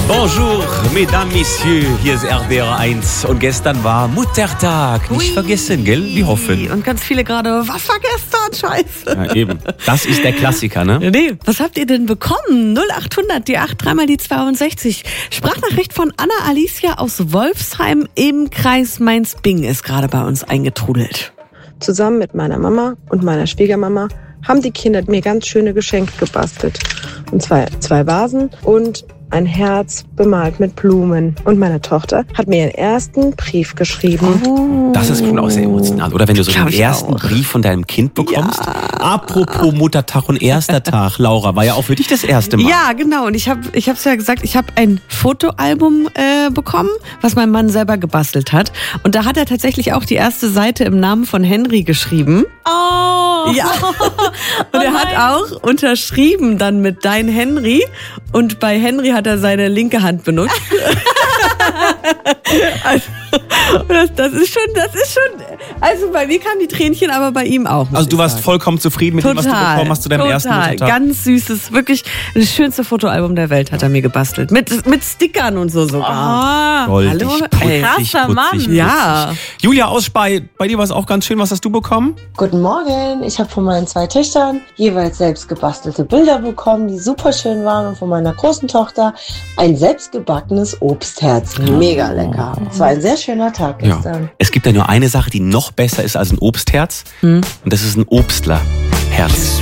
Bonjour, mesdames, messieurs, hier ist RDR 1 und gestern war Muttertag. Nicht vergessen, gell? Wir hoffen. Und ganz viele gerade, was war gestern? Scheiße. Ja, eben. Das ist der Klassiker, ne? Nee, was habt ihr denn bekommen? 0800, die 8, dreimal die 62. Sprachnachricht von Anna Alicia aus Wolfsheim im Kreis Mainz-Bingen ist gerade bei uns eingetrudelt. Zusammen mit meiner Mama und meiner Schwiegermama haben die Kinder mir ganz schöne Geschenke gebastelt. Und zwar 2 Vasen und ein Herz bemalt mit Blumen. Und meine Tochter hat mir ihren ersten Brief geschrieben. Oh. Das ist schon auch sehr emotional, oder? Wenn du so den ersten auch. Brief von deinem Kind bekommst. Ja. Apropos Muttertag und erster Tag, Laura, war ja auch für dich das erste Mal. Ja, genau. Und ich hab's ja gesagt, ich habe ein Fotoalbum bekommen, was mein Mann selber gebastelt hat. Und da hat er tatsächlich auch die erste Seite im Namen von Henry geschrieben. Oh. Ja. Und er hat auch unterschrieben dann mit Dein Henry. Und bei Henry hat er seine linke Hand benutzt. Also, das ist schon, also bei mir kamen die Tränchen, aber bei ihm auch. Also du warst vollkommen zufrieden mit dem, was du bekommen hast zu deinem ersten Muttertag? Ganz süßes, wirklich das schönste Fotoalbum der Welt hat er mir gebastelt. Mit Stickern und so sogar. Goldig, Hallo? putzig, Krasser Mann. putzig. Ja. Julia aus Spey, bei dir war es auch ganz schön. Was hast du bekommen? Guten Morgen, ich habe von meinen 2 Töchtern jeweils selbst gebastelte Bilder bekommen, die super schön waren, und von meiner großen Tochter ein selbstgebackenes Obstherz. Mega lecker. Es war ein sehr schöner Tag gestern. Es gibt ja nur eine Sache, die noch besser ist als ein Obstherz. Und das ist ein Obstlerherz.